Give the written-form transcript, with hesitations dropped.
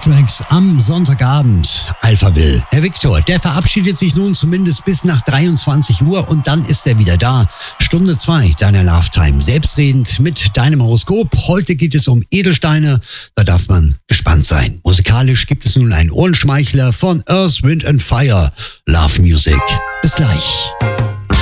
Tracks am Sonntagabend. Alphaville. Herr Viktor, der verabschiedet sich nun zumindest bis nach 23 Uhr und dann ist er wieder da. Stunde 2 deiner Love Time. Selbstredend mit deinem Horoskop. Heute geht es um Edelsteine. Da darf man gespannt sein. Musikalisch gibt es nun einen Ohrenschmeichler von Earth, Wind and Fire. Love Music. Bis gleich.